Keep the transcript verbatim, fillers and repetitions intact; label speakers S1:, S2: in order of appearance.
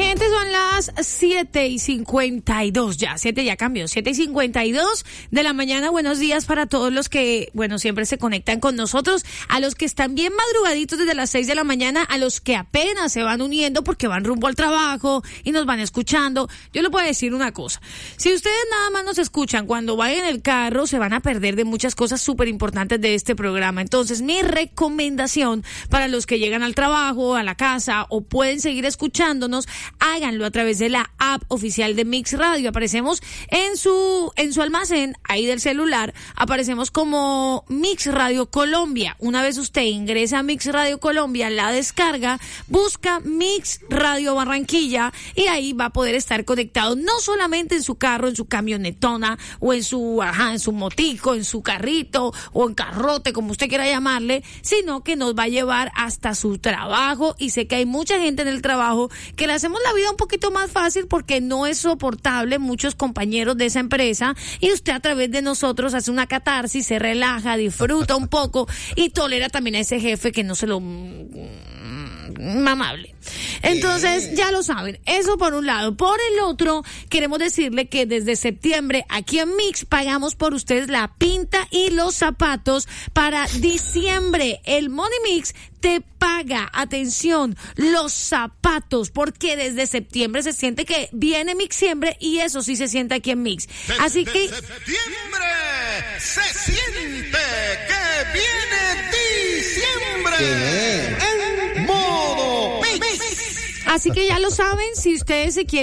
S1: Gente, son las siete y cincuenta y dos ya, siete ya cambió, siete y cincuenta y dos de la mañana. Buenos días para todos los que, bueno, siempre se conectan con nosotros, a los que están bien madrugaditos desde las seis de la mañana, a los que apenas se van uniendo porque van rumbo al trabajo y nos van escuchando. Yo les voy a decir una cosa, si ustedes nada más nos escuchan cuando vayan en el carro, se van a perder de muchas cosas súper importantes de este programa. Entonces, mi recomendación para los que llegan al trabajo, a la casa o pueden seguir escuchándonos, háganlo a través de la app oficial de Mix Radio. Aparecemos en su en su almacén ahí del celular, aparecemos como Mix Radio Colombia. Una vez usted ingresa a Mix Radio Colombia, la descarga, busca Mix Radio Barranquilla y ahí va a poder estar conectado no solamente en su carro, en su camionetona o en su ajá, en su motico, en su carrito o en carrote, como usted quiera llamarle, sino que nos va a llevar hasta su trabajo. Y sé que hay mucha gente en el trabajo que le hacemos la vida un poquito más fácil porque no es soportable muchos compañeros de esa empresa, y usted a través de nosotros hace una catarsis, se relaja, disfruta un poco y tolera también a ese jefe que no se lo mamable. Entonces, ya lo saben, eso por un lado. Por el otro, queremos decirle que desde septiembre aquí en Mix pagamos por ustedes la pinta y los zapatos para diciembre. El Money Mix te paga, atención, los zapatos, porque desde septiembre se siente que viene Mixiembre y eso sí se siente aquí en Mix. Así que
S2: septiembre se siente que viene diciembre.
S3: ¿Qué?
S2: En modo Mix.
S1: Así que ya lo saben, si ustedes se quieren